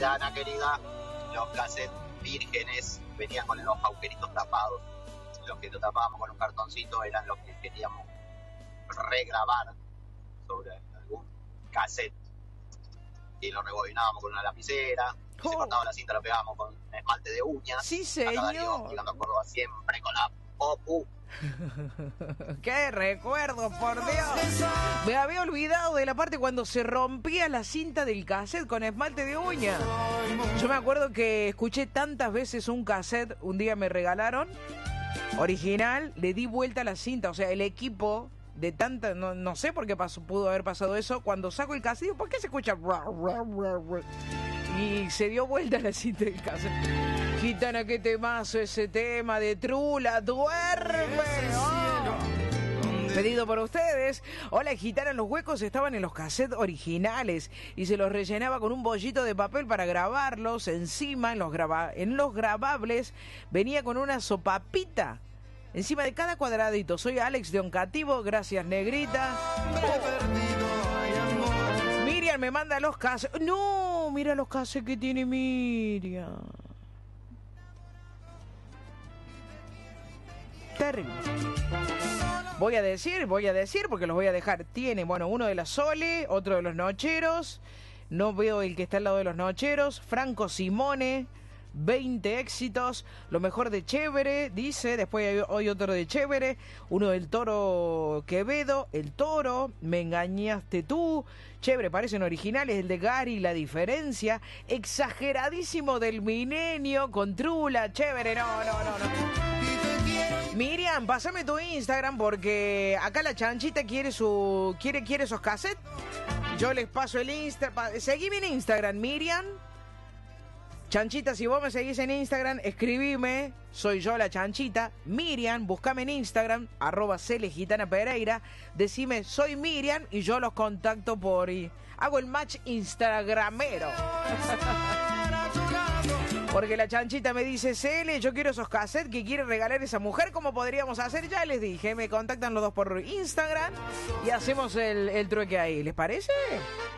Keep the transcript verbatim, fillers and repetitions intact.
Gitana querida, los cassettes vírgenes venían con los agujeritos tapados. Los que lo tapábamos con un cartoncito eran los que queríamos regrabar sobre algún cassette. Y lo rebobinábamos con una lapicera. Y oh. se cortaba la cinta, lo pegábamos con un esmalte de uñas. Sí, señor. Llegando a Córdoba siempre con la Popu. ¡Qué recuerdo, por Dios! Me había olvidado de la parte cuando se rompía la cinta del cassette con esmalte de uña. Yo me acuerdo que escuché tantas veces un cassette, un día me regalaron, original, le di vuelta a la cinta, o sea, el equipo de tanta, no, no sé por qué pasó, pudo haber pasado eso, cuando saco el cassette, digo, ¿por qué se escucha? Y se dio vuelta la cinta del cassette. Gitana, qué temazo ese tema de Trula, duerme. Oh. Pedido por ustedes. Hola, Gitana, los huecos estaban en los cassettes originales y se los rellenaba con un bollito de papel para grabarlos. Encima, en los, graba en los grabables, venía con una sopapita encima de cada cuadradito. Soy Alex de Oncativo, gracias, negrita. Oh. Miriam me manda los cassettes. No, mira los cassettes que tiene Miriam. Terrible. Voy a decir, voy a decir, porque los voy a dejar. Tiene, bueno, uno de la Sole, otro de los Nocheros. No veo el que está al lado de los Nocheros. Franco Simone, veinte éxitos. Lo mejor de Chévere, dice. Después hay hoy otro de Chévere. Uno del Toro Quevedo. El Toro, Me engañaste tú. Chévere, parecen originales. El de Gary, La diferencia. Exageradísimo del Milenio con Trula. Chévere, no, no, no, no. Miriam, pásame tu Instagram porque acá la chanchita quiere su quiere quiere esos cassettes. Yo les paso el Instagram. Seguime en Instagram, Miriam. Chanchita, si vos me seguís en Instagram, escribime. Soy yo la chanchita. Miriam, búscame en Instagram, arroba Cele Gitana Pereira. Decime, soy Miriam y yo los contacto por... Y hago el match instagramero. Porque la chanchita me dice, Cele, yo quiero esos cassettes que quiere regalar esa mujer. ¿Cómo podríamos hacer? Ya les dije, me contactan los dos por Instagram y hacemos el, el trueque ahí. ¿Les parece?